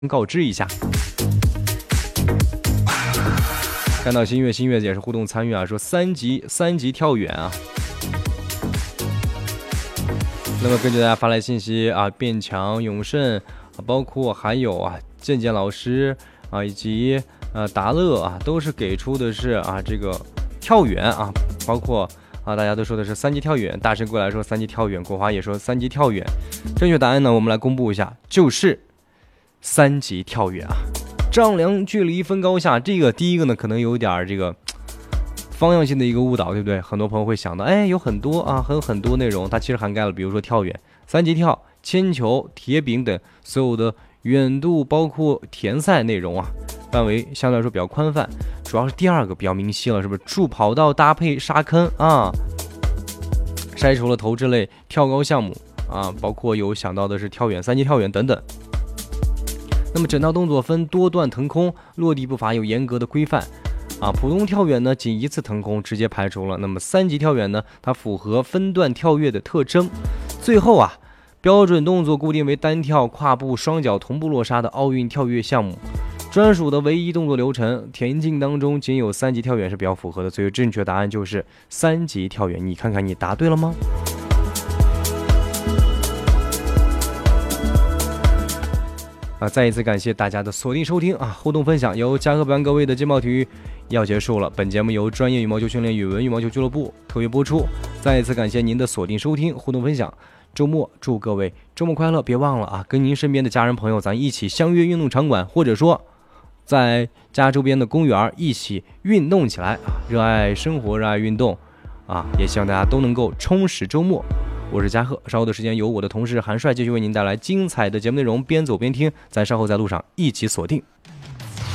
告知一下。看到新月也是互动参与啊，说三级跳远啊。那么根据大家发来信息啊，变强、永胜，包括还有啊健老师啊，以及达乐啊，都是给出的是啊这个跳远啊，包括啊大家都说的是3级跳远，大神过来说3级跳远，国华也说3级跳远。正确答案呢，我们来公布一下，就是3级跳远啊。丈量距离分高下，这个第一个呢可能有点这个方向性的一个误导，对不对？很多朋友会想到，有很多啊，还有很多内容，它其实涵盖了，比如说跳远、3级跳、铅球、铁饼等所有的远度，包括田赛内容啊，范围相对来说比较宽泛。主要是第二个比较明晰了，是不是？助跑道搭配沙坑啊，筛除了投掷类跳高项目啊，包括有想到的是跳远、3级跳远等等。那么整套动作分多段腾空，落地步伐有严格的规范。普通跳远呢，仅1次腾空直接排除了。那么3级跳远呢，它符合分段跳跃的特征。最后啊，标准动作固定为单跳、跨步、双脚同步落沙的奥运跳跃项目，专属的唯一动作流程。田径当中仅有3级跳远是比较符合的，所以正确答案就是3级跳远。你看看你答对了吗？再一次感谢大家的锁定收听啊！互动分享由嘉禾班各位的劲爆体育要结束了，本节目由专业羽毛球训练语文羽毛球俱乐部特约播出。再一次感谢您的锁定收听、互动分享。周末祝各位周末快乐！别忘了啊，跟您身边的家人朋友咱一起相约运动场馆，或者说在家周边的公园一起运动起来啊！热爱生活，热爱运动啊！也希望大家都能够充实周末。我是嘉禾，稍后的时间由我的同事韩帅继续为您带来精彩的节目内容，边走边听，咱稍后在路上一起锁定。